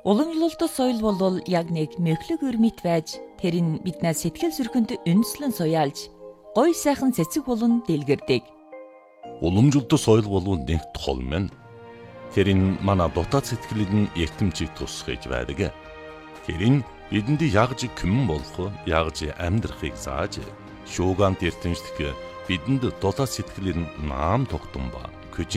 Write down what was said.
Уламжлалт соёл бол яг нэг мөхлөг өрмөт байж тэр нь биднээс сэтгэл зүрхэнд үндэслэн суяалж гой сайхан цэцэг болон дэлгэрдэг. Уламжлалт соёл бол нэг тол мэн. Тэр нь манай дотоод сэтгэлийн эртэмжийг тусгаж байдаг. Тэр нь бидэнд ягж күмэн болох, ягж амьдрахыг зааж, шуугаант эртэмжлэх бидэнд дотоод сэтгэлийн наам тогтун ба